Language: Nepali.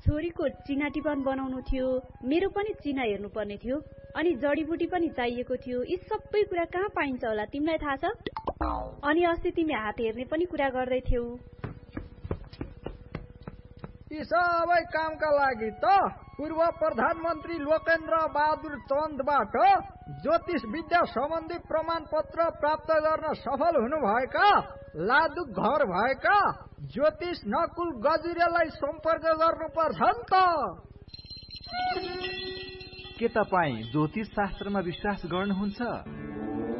छोरीको चिना टिपन बनाउनु थियो, मेरो पनि चिना हेर्नु पर्ने थियो, अनि जडीबुटी पनि चाहिएको थियो। यी सबै कुरा कहाँ पाइन्छ होला तिमीलाई थाहा छ? अनि अस्ति तिमी हात हेर्ने पनि कुरा गर्दै थियौ। यी सबै कामका लागि त पूर्व प्रधानमन्त्री लोकेन्द्र बहादुर चन्दबाट ज्योतिष विद्या सम्बन्धी प्रमाणपत्र प्राप्त गर्न सफल हुनुभएका लादु घर भएका ज्योतिष नकुल गजुरेलाई सम्पर्क गर्नुपर्छ नि त। के तपाईँ ज्योतिष शास्त्रमा विश्वास गर्नुहुन्छ?